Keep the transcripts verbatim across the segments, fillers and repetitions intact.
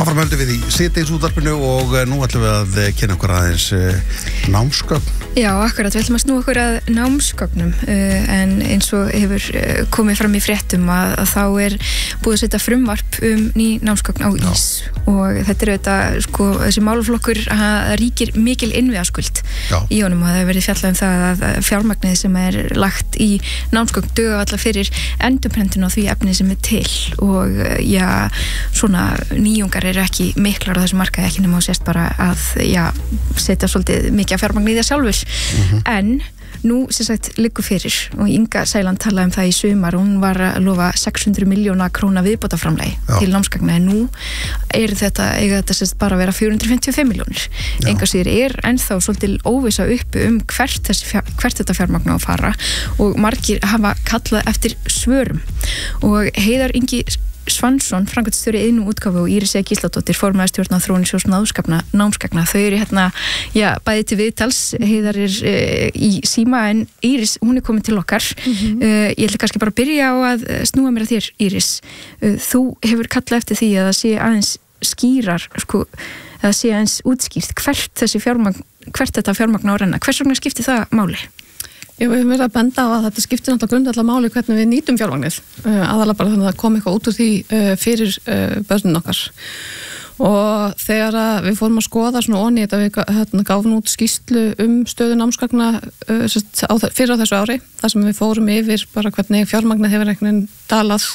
Áfram höldum við í síðdegisútvarpinu og nú ætlum við að kynna okkur aðeins námsgögn. Já, akkurat, við ætlum að snúa okkur að námsgögnum en eins og hefur komið fram í fréttum að, að þá er búið að setja frumvarp um ný námsgögn á ís. Já. Og þetta er auðvitað, sko, þessi málaflokkur að ríkir mikil innviðaskuld í honum og það hefur verið fjallað um það að fjármagnið sem er lagt í námsgögn duga alla fyrir endurprentun á því efnið sem er til og já, svona nýjungar eru ekki miklar á þessu markaði, ekki nema og sést bara að já, setja svolítið mikið fjármagn í það sjálfur. Mm-hmm. En nú sem sagt liggur fyrir og Inga Sæland talaði um það í sumar, hún var að lofa sex hundruð milljóna króna viðbótarframlagi til námsgagna en nú er þetta, eiga þetta sem sagt bara að vera fjögur hundruð fimmtíu og fimm milljónir. Enga síður er ennþá svolítið óvissa uppi um hvert, þessi, fjár, hvert þetta fjármagn á að fara og margir hafa kallað eftir svörum og Heiðar Ingi Svansson, framkvæmdastjóri Iðnú útgáfu og Íris E. Gísladóttir, formaður stjórnar þróunarsjóðs námsgagna, námsgagna. Þau eru hérna, já, bæði til viðtals, Heiðar er uh, í síma en Íris, hún er komin til okkar. Mm-hmm. uh, ég ætla kannski bara að byrja á að snúa mér að þér, Íris. Uh, þú hefur kallað eftir því að það sé aðeins skýrar, sko, að það sé aðeins útskýrt hvert þessi fjármagn, hvert þetta fjármagn á að renna. Hvers vegna skiptir það máli? Já, við höfum verið að benda á að þetta skiptir náttúrulega grundvallar máli hvernig við nýtum fjármagnið. Uh, aðalega bara þannig að það kom eitthvað út úr því uh, fyrir uh, börnin okkar. Og þegar að við fórum að skoða svona onni þetta við hérna, gáfum út skýrslu um stöðu námsgagna uh, á, fyrir á þessu ári, þar sem við fórum yfir bara hvernig fjármagnið hefur einhvern veginn dalað.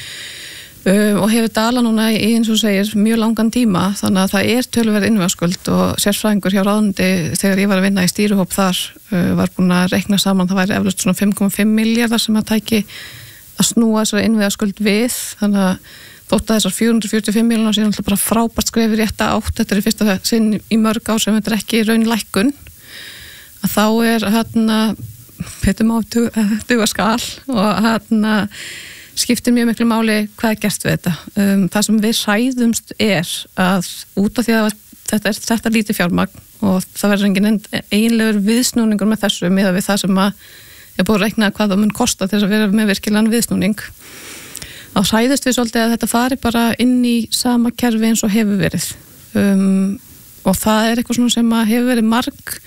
Uh, og hefur dalað núna í eins og segir mjög langan tíma þannig að það er töluverð innviðaskuld og sérfræðingur hjá ráðuneyti þegar ég var að vinna í stýrihóp þar uh, var búin að reikna saman það væri eflaust svona fimm komma fimm milljarðar sem að tæki að snúa þessari innviðaskuld við þannig að þótt að þessar fjögur hundruð fjörutíu og fimm milljónir séu alltaf bara frábært skrefið rétta átt þetta er í fyrsta sinn í mörg ár sem þetta er ekki raunlækkun að þá er hérna betum á duga skal og hérna skiptir mjög miklu máli hvað er gert við þetta. Um, það sem við hræðumst er að út af því að þetta er þetta lítið fjármagn og það verður engin eiginlegur viðsnúningur með þessu miðað við það sem að er búið að reikna hvað það mun kosta til að vera með virkilegan viðsnúning. Þá hræðumst við svolítið að þetta fari bara inn í sama kerfi eins og hefur verið. Um, og það er eitthvað svona sem að hefur verið marg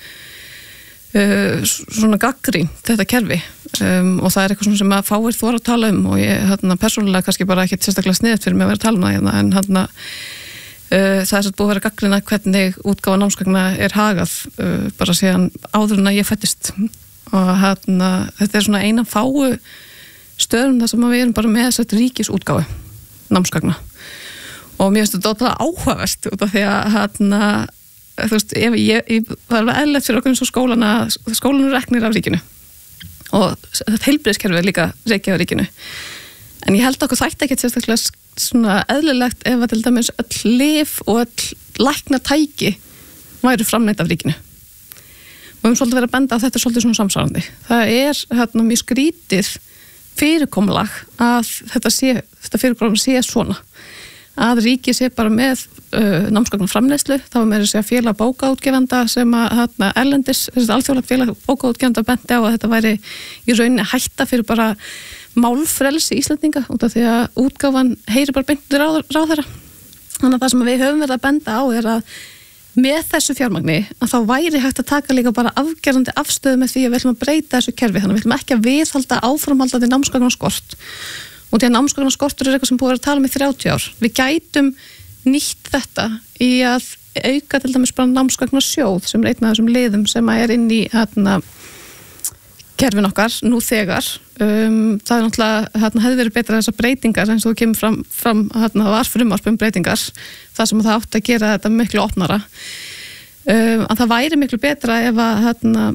Uh, svona gaggrín þetta kerfi um, og það er eitthvað sem að fáir þóra að tala um og ég hérna persónulega kannski bara ekkert sérstaklega sniðt fyrir mig að vera að tala um það hérna, en hérna uh, það er svo búið að vera gaggrína hvernig útgáfa námsgagna er hagað uh, bara síðan áður en að ég fættist og hérna þetta er svona eina fáu stöðum þar sem við erum bara með þess að ríkisútgáfu námsgagna og mér finnst þetta ótrúlega áhugavert út af því að hérna þú veist, ef ég, ég það er eðlilegt fyrir okkur eins og skólana skólan er reknir af ríkinu og þetta heilbrigðiskerfi er líka rekið af ríkinu en ég held okkur þætti ekkert sérstaklega svona eðlilegt ef að til dæmis öll lyf og öll læknatæki væru framleidd af ríkinu og við höfum svolítið verið að benda á þetta svolítið svona samsvarandi það er hérna mjög skrítið fyrirkomulag að þetta sé þetta fyrirkomulag sé svona að ríkið sé bara með uh, námsgagna framleiðslu, þá er með þess að félag bókaútgefanda sem að hérna, erlendis, þessi alþjóðlega félag bókaútgefanda benti á að þetta væri í rauninni hætta fyrir bara málfrelsi Íslendinga út af því að útgáfan heyri bara beinti ráð, ráðherra. Þannig að það sem við höfum verið að benda á er að með þessu fjármagni að þá væri hægt að taka líka bara afgerandi afstöðu með því að við ætlum að breyta þessu kerfi, þannig að við ætlum ekki að viðhalda áframhaldandi námsgagna skort. Og því að námsgagna skortur er eitthvað sem búið að tala um í þrjátíu ár. Við gætum nýtt þetta í að auka til dæmis bara námsgagna sjóð sem er einn af þessum liðum sem er inn í hérna, kerfin okkar nú þegar. Um, það er náttúrulega, hérna, hefði verið betra þessar breytingar eins og þú kemur fram, fram hérna, var frumvarp um breytingar, það sem það átti að gera þetta miklu opnara. Um, að það væri miklu betra ef að hérna,